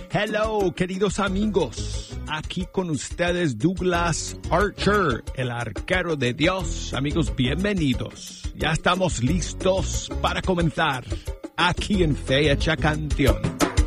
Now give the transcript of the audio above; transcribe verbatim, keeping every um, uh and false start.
Hello, queridos amigos. Aquí con ustedes Douglas Archer, el arquero de Dios. Amigos, bienvenidos. Ya estamos listos para comenzar aquí en Fecha Canción.